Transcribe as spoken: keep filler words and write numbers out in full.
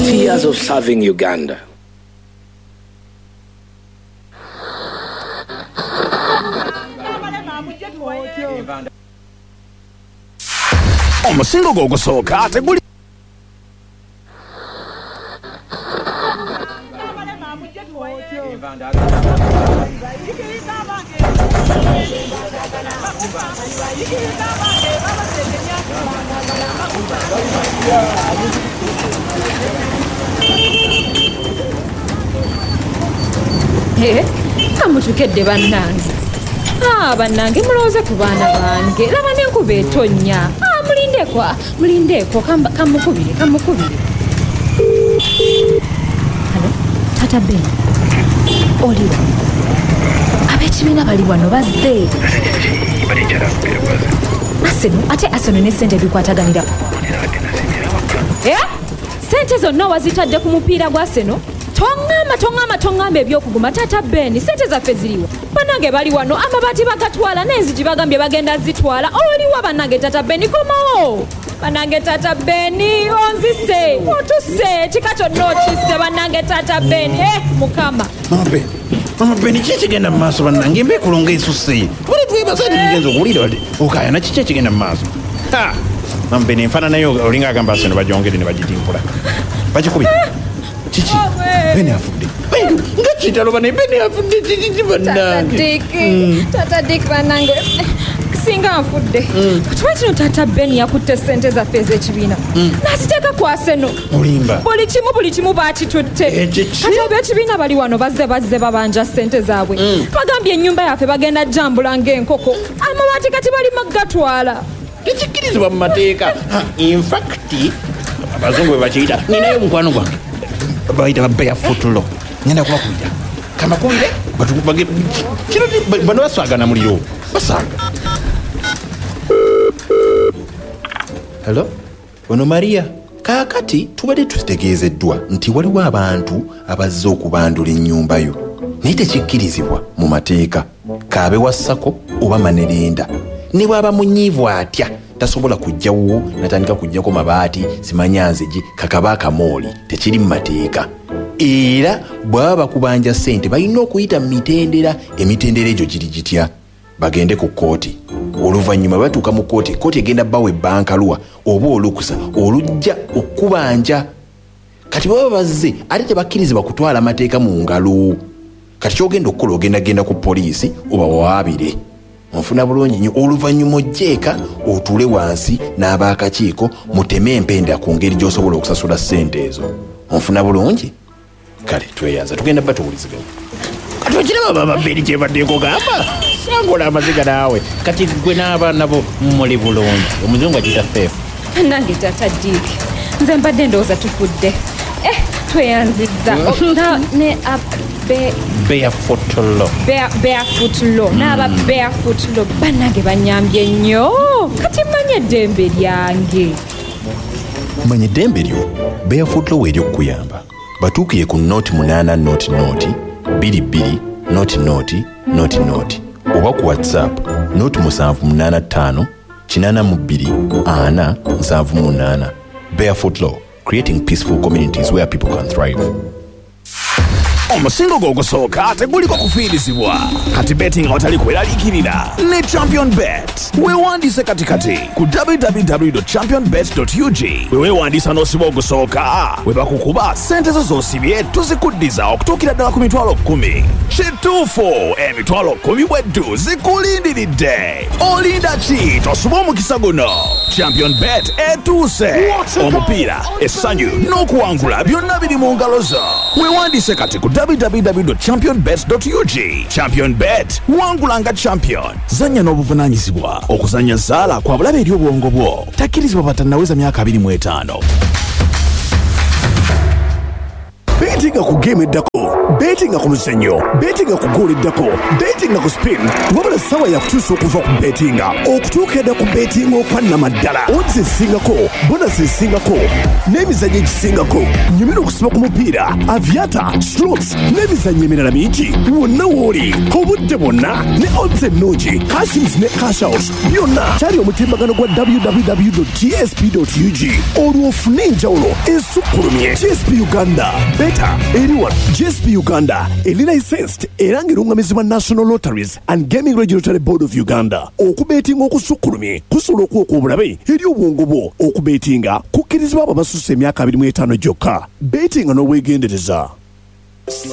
forty years of serving Uganda. Omusingo gwo ogusooka teguli Eh, amutukedde bannange. Ah, bannange mulowooze ku baana bange. Laba n'enkuba etonnya. Ah, mulindeko, mulindeko kamukubire, kamukubire. Halo, Tata Ben. Oliwa. Abekibiina bali wano bazze. Aseno, ate Aseno ne ssente bikwataganira. Eh? Ssente zonna wazitadde ku mupiira gwa Aseno? Tongama tongama tongamba ebyokuguma Tata Ben sente zaffe ziriwa banange bali wano amabaati bagatwala n'enzigi bagambye bagenda zitwala oliwa banange Tata Ben komawo banange Tata Ben onzise otuse kika kyonna okisse banange Tata Ben eh mukama Mama Ben Mama Ben kiki kigenda mu maaso banange mbeekulonga esusse tuli twebaza ati tugenza okuwulira wadde okaayana kiki ekigenda mu maaso ha Mama Ben enfaananayo olinga agamba Aseno bagyongere ne bagitimpula bakikubi Chichi, bene afudde. Nga kitalo bane bene afudde chichi banange. Tata Dick, Tata Dick banange. Singa afudde. Twatino Tata Ben yakutte ssente zaffe ez'ekibiina. Naziteeka ku Aseno. Mulimba. Buli kimu buli kimu baakitutte. Kati ab'ekibiina bali wano bazze bazze babanja ssente zaabwe. Bagambye ennyumba yaffe bagenda jambula ng'enkoko. Amabaati kati bali magatwala. Tekikkirizibwa mu mateeka. In fact, abazungu bwe bakiyita ninayo mukwano gwange. Baita barefoot law ngenda kuba kuja kama konde batubage kino bano baswaga na muliro basanga. Hello ono Maria kakati tubade tutegeezeddwa nti waliwo abantu abazze okubandula ennyumba yo naye tekikkirizibwa mu mateeka kaabe wassako oba manerenda ne bwaba munyiivu atya tasobola kujjawo natandika kujjako mabaati simanyanzigi kakabaka mooli tekiri mu mateeka era bwaba bakubanja ssente balina okuyita mu mitendera emitendera egyo giri gitya bagende ku kkooti oluvannyuma batuuka mu kkooti kkooti egenda bbawo ebbankaluwa oba olukusa olujja okubanja kati baba bazze ate tebakkirizibwa kutwala amateeka mu ngalo kati kyogenda okukola ogenda genda ku poliisi oba wawaabire onfuna bulungi nnyo oluvannyuma ojjeeka otuule wansi n'abaakakiiko muteme empenda ku ngeri gy'osobola okusasula ssente ezo onfuna bulungi kale tweyanza tugenda bba tuwuliziganya kati okiraba bababiri kyebaddeeko gamba sangola amaziga naawe kati gwe n'abaana bo muli bulungi omuzungu agita feefu nange Tata Dick nze mbadde ndowooza tufudde eh tweyanzizza ne abe barefoot law barefoot law n'aba barefoot law bannange banyambye nnyo kati mmanye eddembe lyange manya eddembe lyo barefoot law eryokukuyamba batuukire ku nooti munaana nooti nooti bbiri bbiri nooti nooti nooti nooti oba ku whatsapp nooti musanvu munaana ttaano kinaana mu bbiri ana nsanvu munaana. Barefoot Law, creating peaceful communities where people can thrive. Omusingo gwo ogusooka teguliko kufiirizibwa kati betting awatali kweraliikirira ne Champion Bet weewandiise katikati ku w w w dot champion bet dot u g we weewandiisa n'osiba ogusooka we bakukuba ssente zo z'osibye tuzikuddiza okutuukira ddala ku mitwalo kkumi. Kituufu emitwalo kkumi bweddu zikulindiridde olinda ki tosuba omukisa guno. Champion Bet etuuse omupiira essanyu n'okuwangula byonna biri mu ngalo zo. Weewandiise kati ku w w w dot champion bet dot u g. Champion Bet wangula nga champion. Zanya n'obuvunaanyizibwa okuzanya zaala kwa bulabe eri obwongo bwo. Takkirizibwa batannaweza myaka abiri mu etaano. Beetinga ku game eddako betinga ku muzannyo, betinga ku goal eddako, betinga ku spin, wabula ssaawa yakutuusa okuva ku betinga okutuuka edda ku betinga okwannamaddala. Odds ezisingako, bonasi ezisingako n'emizannyo egisingako. Nyumira okusiba ku mupiira, aviata, slots n'emizannyo emirala mingi wonna w'oli obudde bwonna ne odds ennungi, cashins ne cash out byonna kyali omutimbagano gwa w w w dot g s p dot u g. Olwo ofune enjawulo esukkulumye. G S P Uganda, beta eriwa. G S P Uganda eri licensed era ng'erungamizibwa National Lotteries and Gaming Regulatory Board of Uganda. Okubetinga okusukkulumye kusobola okuwa obulabe eri obwongo bwo. Okubetinga kukkirizibwa abo abasusse emyaka abiri mu etaano gyokka. Betinga n'obwegendereza.